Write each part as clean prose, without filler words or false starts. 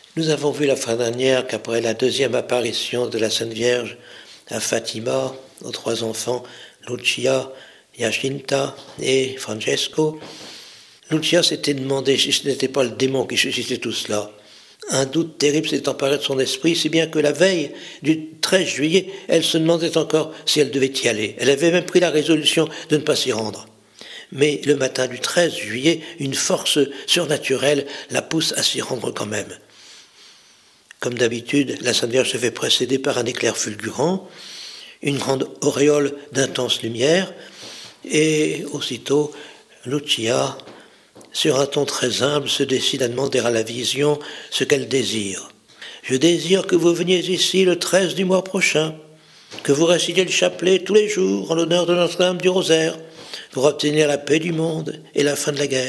Nous avons vu la fois dernière qu'après la deuxième apparition de la Sainte Vierge à Fatima, aux trois enfants, Lucia, Jacinta et Francesco, Lucia s'était demandé si ce n'était pas le démon qui suscitait tout cela. Un doute terrible s'est emparé de son esprit, si bien que la veille du 13 juillet, elle se demandait encore si elle devait y aller. Elle avait même pris la résolution de ne pas s'y rendre. Mais le matin du 13 juillet, une force surnaturelle la pousse à s'y rendre quand même. Comme d'habitude, la Sainte Vierge se fait précéder par un éclair fulgurant, une grande auréole d'intense lumière, et aussitôt, Lucia, sur un ton très humble, se décide à demander à la vision ce qu'elle désire. « Je désire que vous veniez ici le 13 du mois prochain, que vous récitiez le chapelet tous les jours en l'honneur de Notre-Dame du Rosaire, pour obtenir la paix du monde et la fin de la guerre. »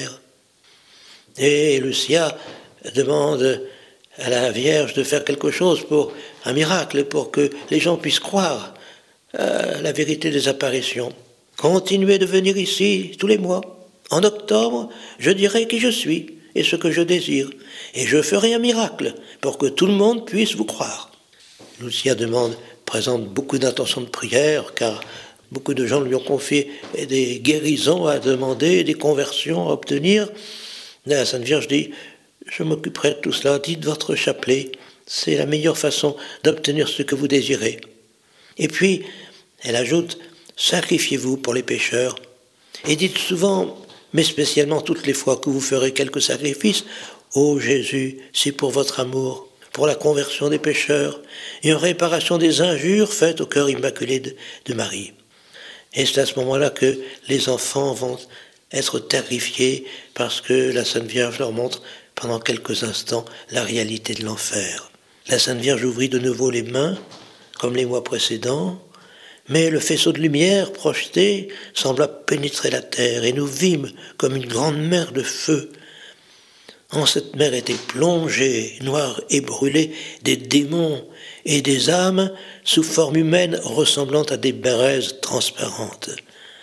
Et Lucia demande à la Vierge de faire quelque chose pour un miracle, pour que les gens puissent croire à la vérité des apparitions. « Continuez de venir ici tous les mois. En octobre, je dirai qui je suis et ce que je désire, et je ferai un miracle pour que tout le monde puisse vous croire. » Lucia présente beaucoup d'intentions de prière, car beaucoup de gens lui ont confié des guérisons à demander, des conversions à obtenir. La Sainte Vierge dit « Je m'occuperai de tout cela, dites votre chapelet, c'est la meilleure façon d'obtenir ce que vous désirez. » Et puis, elle ajoute « Sacrifiez-vous pour les pécheurs, et dites souvent, mais spécialement toutes les fois que vous ferez quelques sacrifices, « Ô Jésus, c'est pour votre amour, pour la conversion des pécheurs et en réparation des injures faites au cœur immaculé de Marie. » Et c'est à ce moment-là que les enfants vont être terrifiés parce que la Sainte Vierge leur montre pendant quelques instants la réalité de l'enfer. La Sainte Vierge ouvrit de nouveau les mains, comme les mois précédents, mais le faisceau de lumière projeté sembla pénétrer la terre et nous vîmes comme une grande mer de feu. En cette mer étaient plongés, noirs et brûlés, des démons et des âmes sous forme humaine ressemblant à des braises transparentes.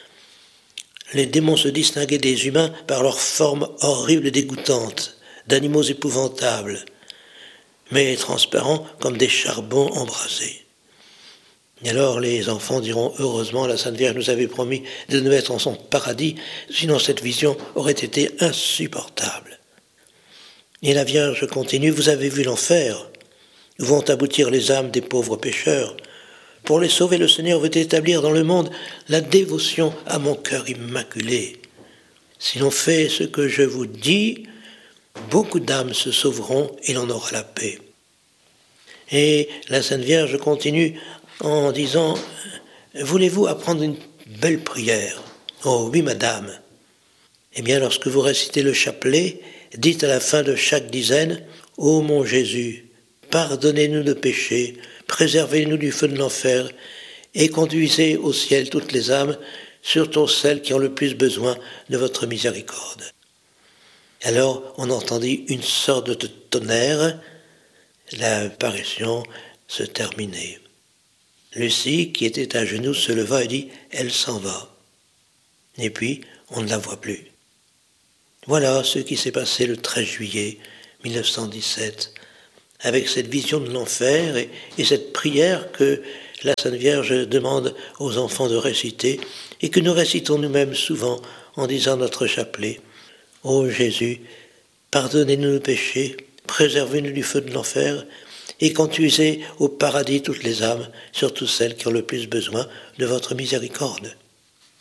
Les démons se distinguaient des humains par leur forme horrible et dégoûtante, d'animaux épouvantables, mais transparents comme des charbons embrasés. Et alors les enfants diront « Heureusement, la Sainte Vierge nous avait promis de nous mettre en son paradis, sinon cette vision aurait été insupportable. » Et la Vierge continue « Vous avez vu l'enfer, où vont aboutir les âmes des pauvres pécheurs. Pour les sauver, le Seigneur veut établir dans le monde la dévotion à mon cœur immaculé. Si l'on fait ce que je vous dis, beaucoup d'âmes se sauveront et l'on aura la paix. » Et la Sainte Vierge continue en disant « Voulez-vous apprendre une belle prière ?»« Oh oui, madame. » Eh bien, lorsque vous récitez le chapelet, dites à la fin de chaque dizaine « Ô mon Jésus, pardonnez-nous nos péchés, préservez-nous du feu de l'enfer et conduisez au ciel toutes les âmes, surtout celles qui ont le plus besoin de votre miséricorde. » Alors, on entendit une sorte de tonnerre, l'apparition se terminait. Lucie, qui était à genoux, se leva et dit « Elle s'en va. » Et puis, on ne la voit plus. Voilà ce qui s'est passé le 13 juillet 1917, avec cette vision de l'enfer et cette prière que la Sainte Vierge demande aux enfants de réciter et que nous récitons nous-mêmes souvent en disant notre chapelet. « Ô Jésus, pardonnez-nous nos péchés, préservez-nous du feu de l'enfer et conduisez au paradis toutes les âmes, surtout celles qui ont le plus besoin de votre miséricorde. »